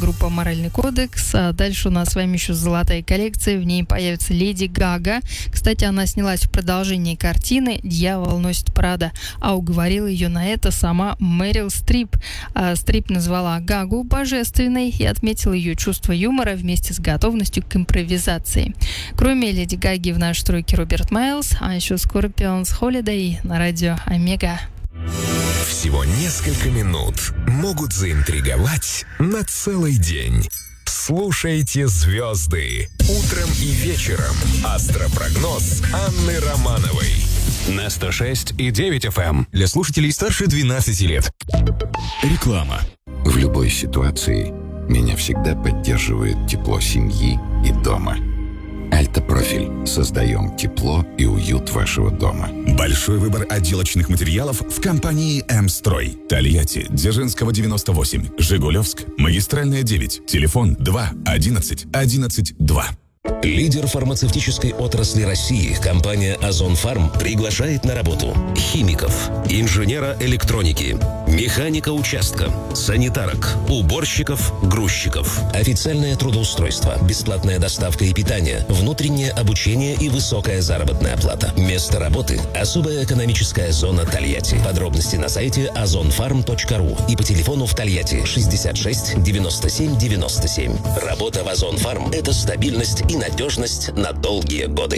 группа «Моральный кодекс». А дальше у нас с вами еще золотая коллекция. В ней появится Леди Гага. Кстати, она снялась в продолжении картины «Дьявол носит Прада», а уговорила ее на это сама Мэрил Стрип. Стрип назвала Гагу божественной и отметила ее чувство юмора вместе с готовностью к импровизации. Кроме Леди Гаги в нашей тройке Роберт Майлз, а еще Scorpions Holiday на радио Омега. Всего несколько минут могут заинтриговать на целый день. Слушайте звезды утром и вечером. Астропрогноз Анны Романовой На 106,9 FM. Для слушателей старше 12 лет. Реклама. В любой ситуации меня всегда поддерживает тепло семьи и дома. Альтопрофиль. Создаем тепло и уют вашего дома. Большой выбор отделочных материалов в компании «М-строй». Тольятти, Дзержинского, 98. Жигулевск, Магистральная, 9. Телефон 2 11 11 2. Лидер фармацевтической отрасли России, компания «Озон Фарм» приглашает на работу химиков, инженера электроники, механика участка, санитарок, уборщиков, грузчиков. Официальное трудоустройство, бесплатная доставка и питание, внутреннее обучение и высокая заработная плата. Место работы – особая экономическая зона Тольятти. Подробности на сайте ozonfarm.ru и по телефону в Тольятти 66 97 97. Работа в «Озон Фарм» – это стабильность и надежность на долгие годы.